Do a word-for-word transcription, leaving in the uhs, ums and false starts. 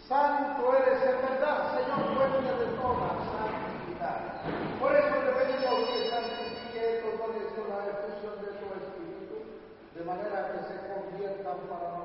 Santo eres en verdad, Señor, dueño de toda santidad. Por eso te pedimos que santifique estos dones con la efusión de tu Espíritu, de manera que se conviertan para